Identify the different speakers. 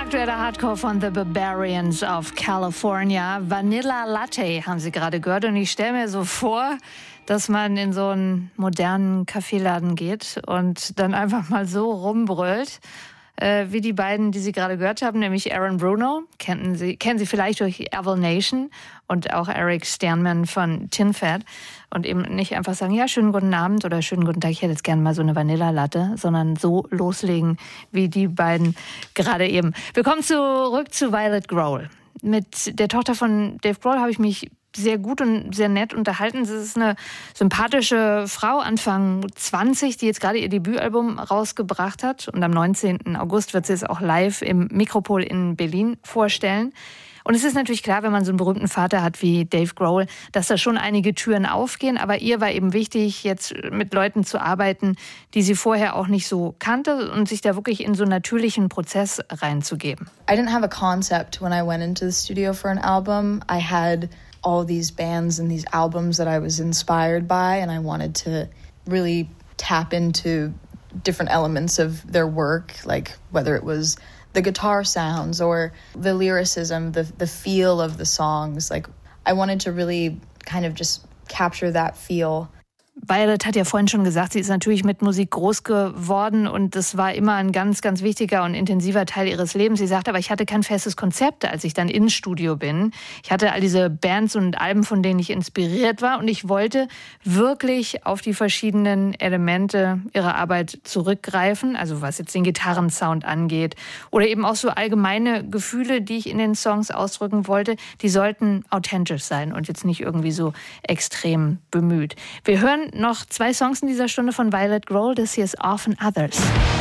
Speaker 1: Aktueller Hardcore von The Barbarians of California. Vanilla Latte haben Sie gerade gehört. Und ich stelle mir so vor, dass man in so einen modernen Kaffeeladen geht und dann einfach mal so rumbrüllt, wie die beiden, die Sie gerade gehört haben, nämlich Aaron Bruno, kennen Sie vielleicht durch Evil Nation, und auch Eric Sternman von Tin Fat. Und eben nicht einfach sagen, ja, schönen guten Abend oder schönen guten Tag, ich hätte jetzt gerne mal so eine Vanilla-Latte, sondern so loslegen wie die beiden gerade eben. Wir kommen zurück zu Violet Grohl. Mit der Tochter von Dave Grohl habe ich mich sehr gut und sehr nett unterhalten. Sie ist eine sympathische Frau, Anfang 20, die jetzt gerade ihr Debütalbum rausgebracht hat. Und am 19. August wird sie es auch live im Mikropol in Berlin vorstellen. Und es ist natürlich klar, wenn man so einen berühmten Vater hat wie Dave Grohl, dass da schon einige Türen aufgehen. Aber ihr war eben wichtig, jetzt mit Leuten zu arbeiten, die sie vorher auch nicht so kannte und sich da wirklich in so einen natürlichen Prozess reinzugeben.
Speaker 2: I didn't have a concept when I went into the studio for an album. I had all these bands and these albums that I was inspired by, and I wanted to really tap into different elements of their work, like whether it was the guitar sounds or the lyricism, the feel of the songs. Like I wanted to really kind of just capture that feel.
Speaker 1: Violet hat ja vorhin schon gesagt, sie ist natürlich mit Musik groß geworden und das war immer ein ganz, ganz wichtiger und intensiver Teil ihres Lebens. Sie sagt aber, ich hatte kein festes Konzept, als ich dann ins Studio bin. Ich hatte all diese Bands und Alben, von denen ich inspiriert war, und ich wollte wirklich auf die verschiedenen Elemente ihrer Arbeit zurückgreifen, also was jetzt den Gitarrensound angeht oder eben auch so allgemeine Gefühle, die ich in den Songs ausdrücken wollte, die sollten authentisch sein und jetzt nicht irgendwie so extrem bemüht. Wir hören noch 2 Songs in dieser Stunde von Violet Grohl. Das hier ist Often Others.